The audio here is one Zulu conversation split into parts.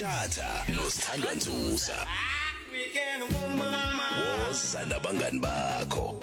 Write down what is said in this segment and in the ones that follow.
Shata noSithandwa Nzusa. Wozana bangani bakho.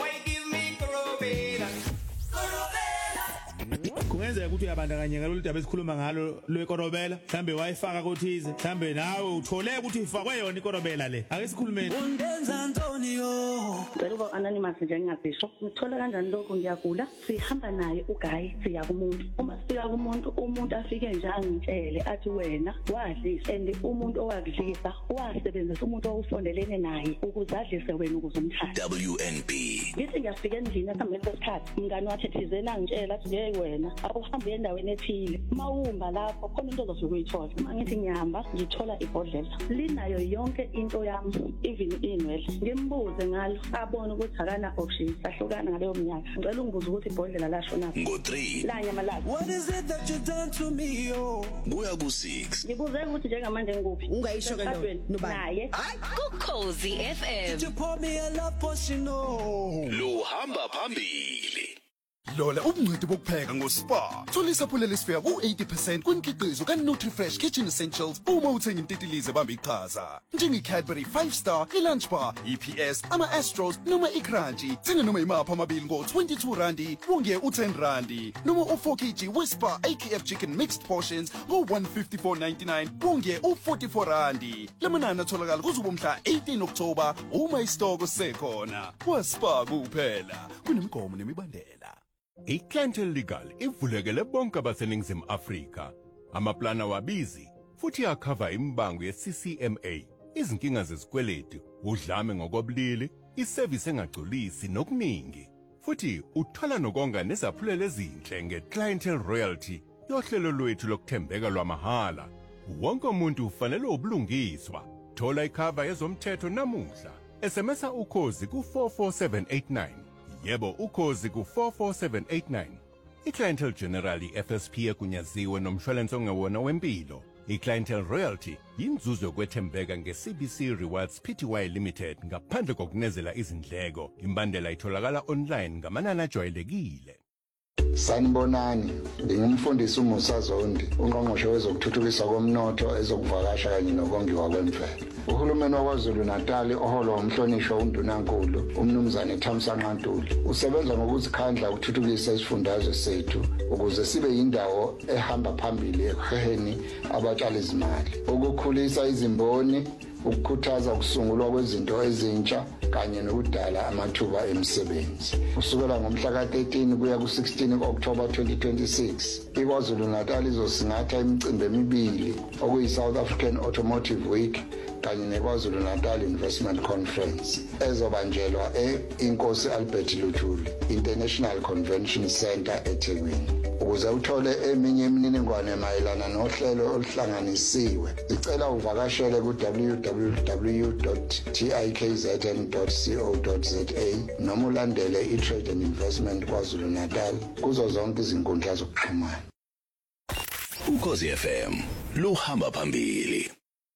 Kungenzeka ukuthi uyabandakanyeka lolu daba esikhuluma ngalo lwekorobela mhlambe wayifaka kuthize mhlambe nawe uthole ukuthi ifakwe yona ikorobela le ake sikhulumeni undenza Antonio Ngicela ukuba anonymous nje ngingasisho ngithola kanjani lokho ngiyagula sihamba naye uGayi siya kumuntu uma sifika kumuntu umuntu afike nje angitshele athi wena wadlisa and umuntu owakudlisa wasebenzisa umuntu owusondelene naye ukuze adlise wena ukuze umthathe WNB. ngithi ngiyafika endlini esihambeni sesikhathi mngani wakhe thizena angitshela athi ngeke wena akuhambe endaweni ethile mawumba lapho khona into ozosuke uyithola mangithi ngihamba ngithola ibhodlela linayo yonke into yami even inwele ngimbuze ngalo abone ukuthi akana options ahlukana ngaleyo minyaka ngicela ungibuze ukuthi ibhodlela lashona Ngo3 la nyama la what is it that you done to me oh kuya ku6. ngibuze ukuthi njengamanje ngikuphi ungayisho ke nobani naye Ukhozi FM. you pour me a love potion oh Lo hamba phambili. Lola ubungcidi bokupheka ngoSpa. Thola isaphulelo lesifika ku80% kwimikhiqizo kaNutriFresh Kitchen Essentials uma uthenga intitilize bamba iqhaza. NjengeCadbury 5 Star, iLunch Bar, EPS, ama-Astros noma iCrunchy. Thenga noma imapha amabili ngo22 randi, wonge u10 randi. Noma u4 kg Whisper AKF Chicken Mixed Portions ngo154.99, wonge u44 randi. Lamanani atholakala kuzuba mhla 18 October uma isitoko sekhona. WaSpa kuphela. Kunemgomo nemibandela. iClientele Legal ivulekele bonke abaseningizimu Afrika. Amaplana wabizi futhi yakhava imbango yeCCMA, izinkinga zezikweletu, udlame ngokobulili, iservice engagculisi nokuningi. Futhi uthola nokonga nezaphulelo ezinhle ngeClientele Royalty, yohlelo lwethu lokuthembeka lwamahala. Wonke umuntu ufanele ubulungiswa. Thola ikhava yezomthetho namuhla. SMSa ukhozi ku44789. Yebo ukhozi ku44789. iClientele General FSP egunyaziwe nomshwalense ongewona wempilo. iClientele Royalty yinzuzo yokwethembeka ngeCBC Rewards Pty Limited ngaphandle kokunezela izindleko. Imbandela itholakala online ngamanani ajwayelekile. Sanibonani, ngingumfundisi uMusa Zondi, ungqongqoshe wezokuthuthukiswa komnotho, ezokuvakasha kanye nokongiwa kwemvelo. Uhulumeni waKwaZulu Natal oholo umhlonishwa uNdunankulu, umnumzane Thamsanqa Ntuli, usebenza ngokuzikhandla ukuthuthukisa isifundazwe sethu ukuze sibe yindawo ehamba phambili ekuheheni abatshali izimali, ukukhulisa izimboni, ukukhuthaza ukusungulwa kwezinto ezintsha kanye nokudala amathuba emisebenzi. Kusukela ngomhla ka13 kuya ku16 October 2026, iKwaZulu Natal izosingatha imicimbi emibili okuyi-South African Automotive Week kanye neKwaZulu Natal Investment Conference ezobanjelwa eInkosi Albert Luthuli International Convention Center eThekwini. Ukuze uthole eminye imininingwane mayelana nohlelo oluhlanganisiwe, icela uvakashele ku www.tikzn.co.za noma ulandele iTrade and Investment KwaZulu Natal kuzo zonke izinkundla zokuxhumana. Ukhozi FM lo hamba phambili.